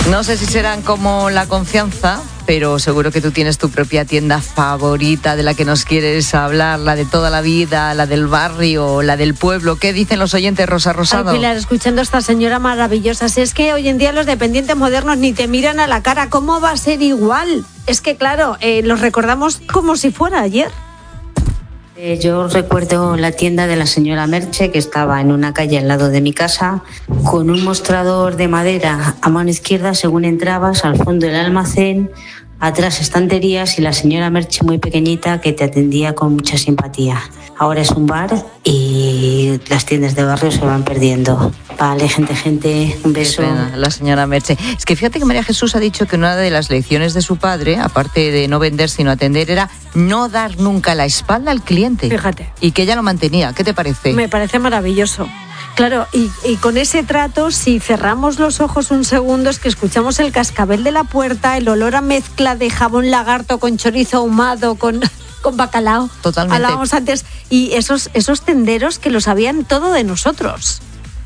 No sé si serán como La Confianza, pero seguro que tú tienes tu propia tienda favorita de la que nos quieres hablar, la de toda la vida, la del barrio, la del pueblo. ¿Qué dicen los oyentes, Rosa Rosado? Ay, Pilar, escuchando a esta señora maravillosa, si es que hoy en día los dependientes modernos ni te miran a la cara, ¿cómo va a ser igual? Es que claro, los recordamos como si fuera ayer. Yo recuerdo la tienda de la señora Merche, que estaba en una calle al lado de mi casa, con un mostrador de madera a mano izquierda según entrabas, al fondo el almacén, atrás estanterías y la señora Merche muy pequeñita que te atendía con mucha simpatía. Ahora es un bar y las tiendas de barrio se van perdiendo. Vale, gente, un beso. La señora Merche. Es que fíjate que María Jesús ha dicho que una de las lecciones de su padre, aparte de no vender sino atender, era no dar nunca la espalda al cliente. Fíjate. Y que ella lo mantenía. ¿Qué te parece? Me parece maravilloso. Claro, y con ese trato, si cerramos los ojos un segundo, es que escuchamos el cascabel de la puerta, el olor a mezcla de jabón lagarto con chorizo ahumado, con bacalao. Totalmente. Hablábamos antes. Y esos tenderos que lo sabían todo de nosotros.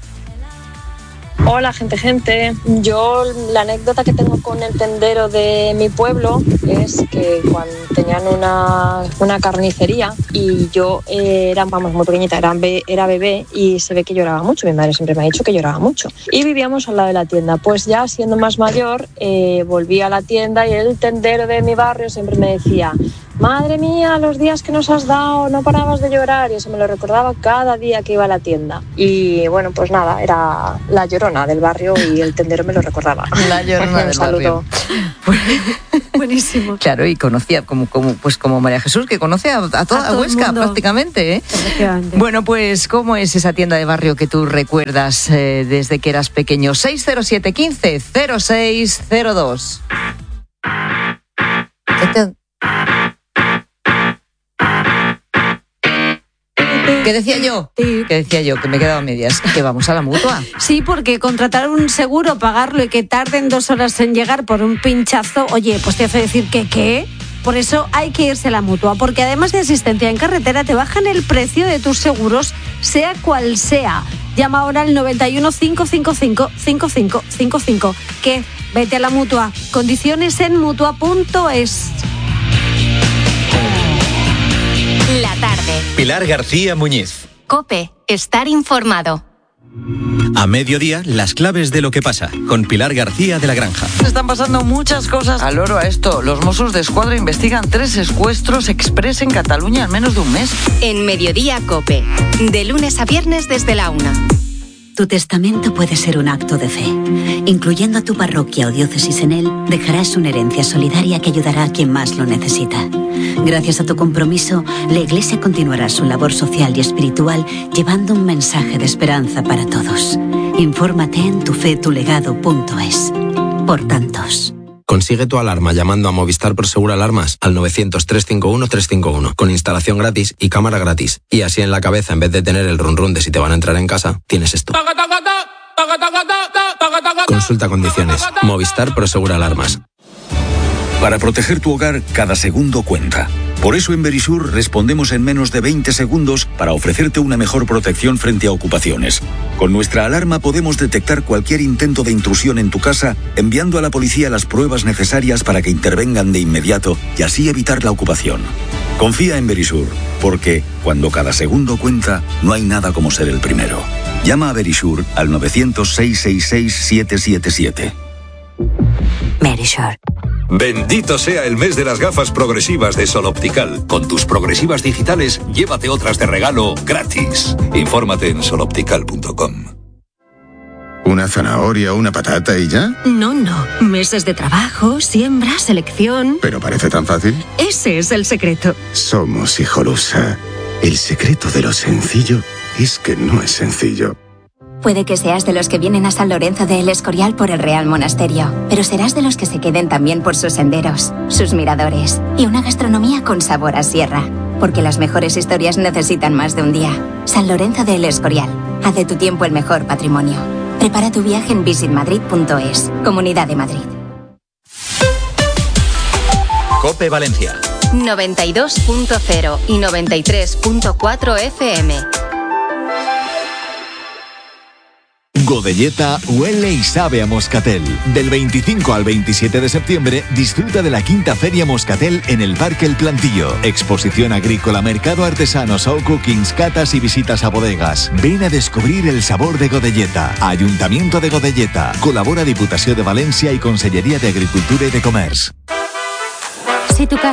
Hola, gente. Yo la anécdota que tengo con el tendero de mi pueblo es que cuando tenían una carnicería y yo era muy pequeñita, era bebé y se ve que lloraba mucho. Mi madre siempre me ha dicho que lloraba mucho. Y vivíamos al lado de la tienda. Pues ya siendo más mayor, volví a la tienda y el tendero de mi barrio siempre me decía: madre mía, los días que nos has dado, no parabas de llorar, y eso me lo recordaba cada día que iba a la tienda. Y bueno, pues nada, era la Llorona del barrio y el tendero me lo recordaba. La Llorona del barrio. Buenísimo. Claro, y conocía como María Jesús, que conoce a toda Huesca prácticamente, ¿eh? Bueno, pues ¿cómo es esa tienda de barrio que tú recuerdas desde que eras pequeño? 607 15 0602. ¿Qué decía yo? Que me he quedado a medias. ¿Que vamos a la Mutua? Sí, porque contratar un seguro, pagarlo y que tarden 2 horas en llegar por un pinchazo, oye, pues te hace decir que ¿qué? Por eso hay que irse a la Mutua, porque además de asistencia en carretera, te bajan el precio de tus seguros, sea cual sea. Llama ahora al 91 555 5555. ¿Qué? Vete a la Mutua. Condiciones en mutua.es. La tarde. Pilar García Muñiz. COPE. Estar informado. A mediodía, las claves de lo que pasa, con Pilar García de la Granja. Están pasando muchas cosas. Al oro a esto, los Mossos d'Esquadra investigan 3 secuestros express en Cataluña en menos de un mes. En Mediodía COPE. De lunes a viernes desde la 1. Tu testamento puede ser un acto de fe. Incluyendo a tu parroquia o diócesis en él, dejarás una herencia solidaria que ayudará a quien más lo necesita. Gracias a tu compromiso, la Iglesia continuará su labor social y espiritual llevando un mensaje de esperanza para todos. Infórmate en tufetulegado.es. Por tantos. Consigue tu alarma llamando a Movistar Prosegur Alarmas al 900-351-351 con instalación gratis y cámara gratis. Y así en la cabeza, en vez de tener el run run de si te van a entrar en casa, tienes esto. Consulta condiciones. Movistar Prosegur Alarmas. Para proteger tu hogar, cada segundo cuenta. Por eso en Verisur respondemos en menos de 20 segundos para ofrecerte una mejor protección frente a ocupaciones. Con nuestra alarma podemos detectar cualquier intento de intrusión en tu casa, enviando a la policía las pruebas necesarias para que intervengan de inmediato y así evitar la ocupación. Confía en Verisur, porque cuando cada segundo cuenta, no hay nada como ser el primero. Llama a Verisur al 900-666-777. Verisur. Bendito sea el mes de las gafas progresivas de Sol Optical. Con tus progresivas digitales, llévate otras de regalo gratis. Infórmate en soloptical.com. ¿Una zanahoria o una patata y ya? No. Meses de trabajo, siembra, selección... ¿Pero parece tan fácil? Ese es el secreto. Somos Hijolusa. El secreto de lo sencillo es que no es sencillo. Puede que seas de los que vienen a San Lorenzo de El Escorial por el Real Monasterio, pero serás de los que se queden también por sus senderos, sus miradores y una gastronomía con sabor a sierra. Porque las mejores historias necesitan más de un día. San Lorenzo de El Escorial. Haz de tu tiempo el mejor patrimonio. Prepara tu viaje en visitmadrid.es. Comunidad de Madrid. COPE Valencia. 92.0 y 93.4 FM. Godelleta huele y sabe a moscatel. Del 25 al 27 de septiembre, disfruta de la quinta Feria Moscatel en el Parque El Plantillo. Exposición agrícola, mercado artesano, show cookings, catas y visitas a bodegas. Ven a descubrir el sabor de Godelleta. Ayuntamiento de Godelleta. Colabora Diputació de València y Conselleria de Agricultura y de Comerç. Si tu casa